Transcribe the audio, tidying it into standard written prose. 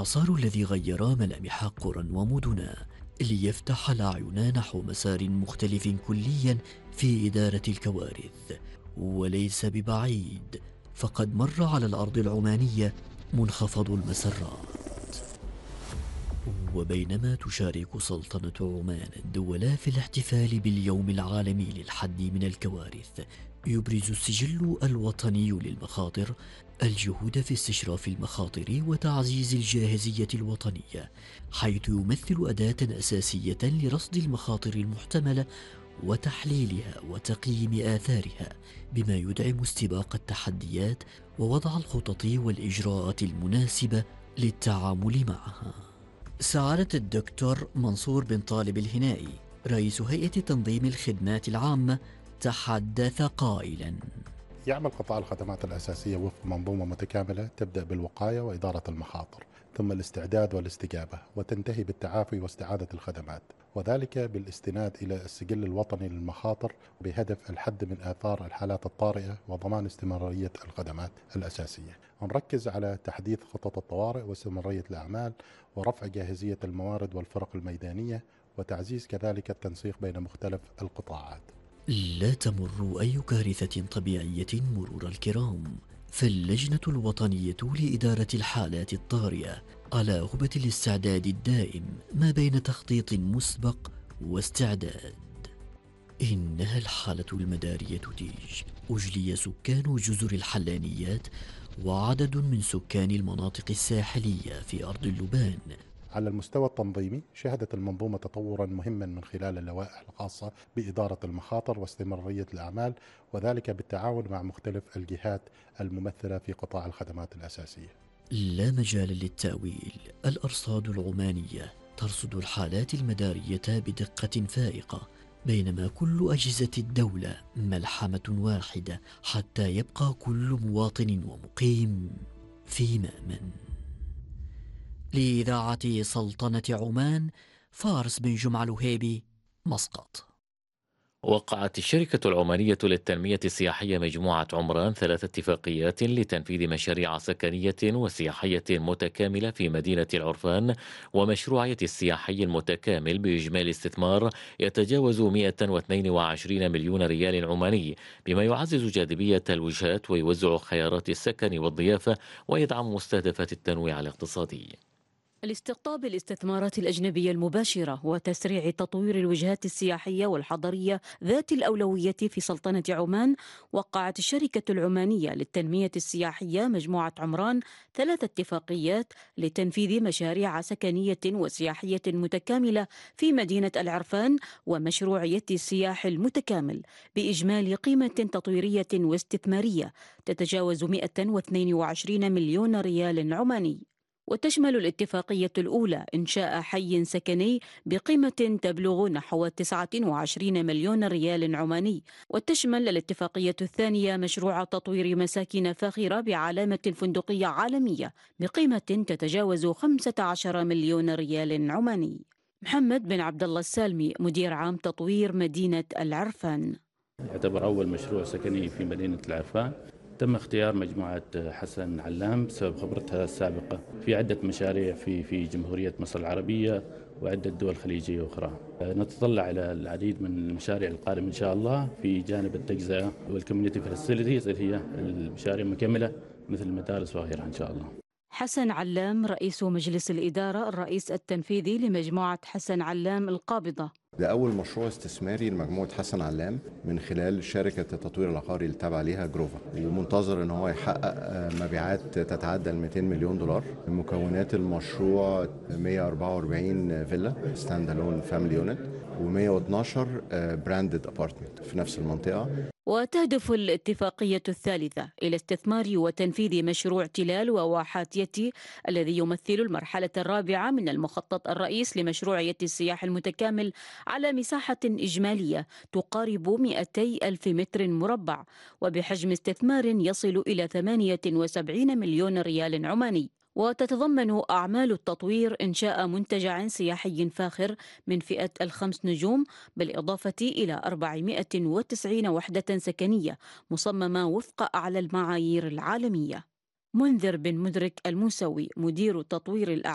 الإعصار الذي غير ملامح قرى ومدنا ليفتح الأعين نحو مسار مختلف كليا في إدارة الكوارث. وليس ببعيد فقد مر على الأرض العمانية منخفض المسرات. وبينما تشارك سلطنة عمان الدول في الاحتفال باليوم العالمي للحد من الكوارث، يبرز السجل الوطني للمخاطر الجهود في استشراف المخاطر وتعزيز الجاهزية الوطنية، حيث يمثل أداة أساسية لرصد المخاطر المحتملة وتحليلها وتقييم آثارها، بما يدعم استباق التحديات ووضع الخطط والإجراءات المناسبة للتعامل معها. سعادة الدكتور منصور بن طالب الهنائي رئيس هيئة تنظيم الخدمات العامة تحدث قائلا: يعمل قطاع الخدمات الأساسية وفق منظومة متكاملة تبدأ بالوقاية وإدارة المخاطر، ثم الاستعداد والاستجابة، وتنتهي بالتعافي واستعادة الخدمات، وذلك بالاستناد إلى السجل الوطني للمخاطر بهدف الحد من آثار الحالات الطارئة وضمان استمرارية الخدمات الأساسية. نركز على تحديث خطط الطوارئ واستمرارية الأعمال ورفع جاهزية الموارد والفرق الميدانية، وتعزيز كذلك التنسيق بين مختلف القطاعات. لا تمر أي كارثة طبيعية مرور الكرام، فاللجنة الوطنية لإدارة الحالات الطارئة على هبة الاستعداد الدائم ما بين تخطيط مسبق واستعداد. إنها الحالة المدارية تيج. أجلي سكان جزر الحلانيات وعدد من سكان المناطق الساحلية في أرض اللبان. على المستوى التنظيمي شهدت المنظومة تطورا مهما من خلال اللوائح الخاصة بإدارة المخاطر واستمرارية الأعمال، وذلك بالتعاون مع مختلف الجهات الممثلة في قطاع الخدمات الأساسية. لا مجال للتأويل، الأرصاد العمانية ترصد الحالات المدارية بدقة فائقة، بينما كل أجهزة الدولة ملحمة واحدة حتى يبقى كل مواطن ومقيم في مأمن. لإذاعة سلطنة عمان، فارس بن جمعة الوهيبي، مسقط. وقعت الشركة العمانية للتنمية السياحية مجموعة عمران 3 اتفاقيات لتنفيذ مشاريع سكنية وسياحية متكاملة في مدينة العرفان، ومشروعية السياحي المتكامل بإجمالي استثمار يتجاوز 122 مليون ريال عماني، بما يعزز جاذبية الوجهات ويوزع خيارات السكن والضيافة ويدعم مستهدفات التنويع الاقتصادي. لاستقطاب الاستثمارات الأجنبية المباشرة وتسريع تطوير الوجهات السياحية والحضرية ذات الأولوية في سلطنة عمان، وقعت الشركة العمانية للتنمية السياحية مجموعة عمران 3 اتفاقيات لتنفيذ مشاريع سكنية وسياحية متكاملة في مدينة العرفان ومشروعية السياح المتكامل بإجمالي قيمة تطويرية واستثمارية تتجاوز 122 مليون ريال عماني. وتشمل الاتفاقية الأولى إنشاء حي سكني بقيمة تبلغ نحو 29 مليون ريال عماني، وتشمل الاتفاقية الثانية مشروع تطوير مساكن فاخرة بعلامة فندقية عالمية بقيمة تتجاوز 15 مليون ريال عماني. محمد بن عبد الله السالمي، مدير عام تطوير مدينة العرفان. يعتبر أول مشروع سكني في مدينة العرفان. تم اختيار مجموعة حسن علام بسبب خبرتها السابقة في عدة مشاريع في جمهورية مصر العربية وعدة دول خليجية أخرى. نتطلع إلى العديد من المشاريع القادمة إن شاء الله في جانب التجزئة والكوميونيتي فاسيلتيز اللي هي المشاريع المكملة مثل المدارس وغيرها إن شاء الله. حسن علام، رئيس مجلس الإدارة الرئيس التنفيذي لمجموعة حسن علام القابضة. ده أول مشروع استثماري لمجموعة حسن علام من خلال شركة التطوير العقاري اللي تابعة ليها جروفا، ومنتظر ان هو يحقق مبيعات تتعدى 200 مليون دولار. مكونات المشروع 144 فيلا ستاند الون فاميلي يونت و112 براندد ابارتمنت في نفس المنطقة. وتهدف الاتفاقية الثالثة إلى استثمار وتنفيذ مشروع تلال وواحات يتي الذي يمثل المرحلة الرابعة من المخطط الرئيس لمشروعية السياح المتكامل على مساحة إجمالية تقارب 200 ألف متر مربع، وبحجم استثمار يصل إلى 78 مليون ريال عماني. وتتضمن أعمال التطوير إنشاء منتجع سياحي فاخر من فئة ال5 نجوم، بالإضافة إلى 490 وحدة سكنية مصممة وفق أعلى المعايير العالمية. منذر بن مدرك الموسوي، مدير تطوير الأعمال